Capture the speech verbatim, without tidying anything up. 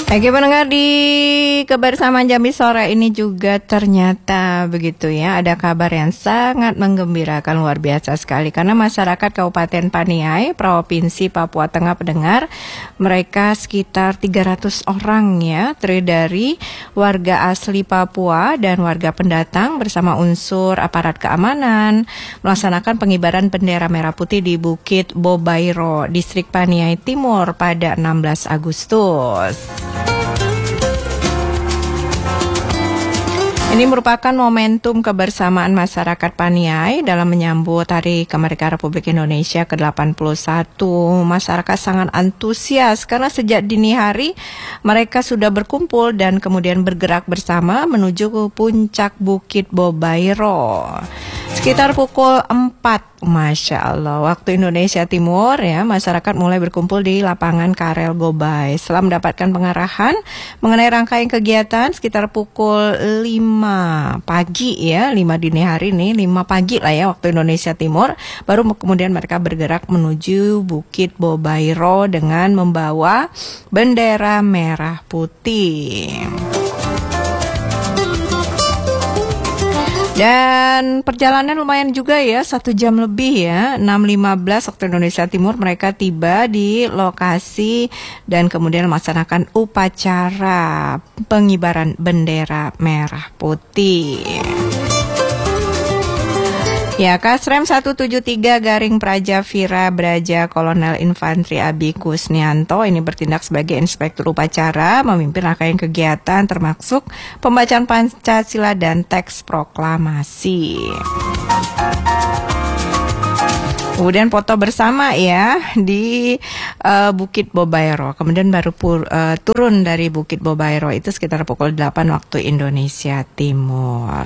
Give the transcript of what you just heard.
Oke pendengar, di kebersamaan Jambi Sore ini juga ternyata begitu ya, ada kabar yang sangat menggembirakan, luar biasa sekali, karena masyarakat Kabupaten Paniai, Provinsi Papua Tengah pendengar, mereka sekitar tiga ratus orang ya, terdiri dari warga asli Papua dan warga pendatang bersama unsur aparat keamanan melaksanakan pengibaran bendera merah putih di Bukit Bobairo, Distrik Paniai Timur pada enam belas Agustus. Ini merupakan momentum kebersamaan masyarakat Paniai dalam menyambut Hari Kemerdekaan Republik Indonesia ke delapan puluh satu. Masyarakat sangat antusias karena sejak dini hari mereka sudah berkumpul dan kemudian bergerak bersama menuju ke puncak Bukit Bobairo. Sekitar pukul empat, Masya Allah, waktu Indonesia Timur ya, masyarakat mulai berkumpul di lapangan Karel Gobay. Setelah mendapatkan pengarahan mengenai rangkaian kegiatan sekitar pukul lima pagi ya, lima dini hari nih, lima pagi lah ya waktu Indonesia Timur, baru kemudian mereka bergerak menuju Bukit Bobairo dengan membawa bendera merah putih. Dan perjalanan lumayan juga ya, satu jam lebih ya, enam lima belas waktu Indonesia Timur mereka tiba di lokasi dan kemudian melaksanakan upacara pengibaran bendera merah putih. Ya, Kasrem seratus tujuh puluh tiga Garing Praja Vira Braja Kolonel Infantri Abi Kusnianto ini bertindak sebagai inspektur upacara, memimpin rangkaian kegiatan termasuk pembacaan Pancasila dan teks proklamasi. Kemudian foto bersama ya di uh, Bukit Bobairo. Kemudian baru pur, uh, turun dari Bukit Bobairo itu sekitar pukul delapan waktu Indonesia Timur.